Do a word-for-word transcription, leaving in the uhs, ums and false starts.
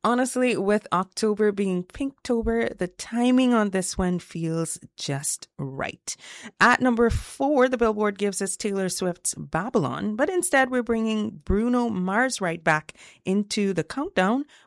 Honestly, with October being Pinktober, the timing on this one feels just right. At number four, the Billboard gives us Taylor Swift's Babylon, but instead we're bringing Bruno Mars right back into the countdown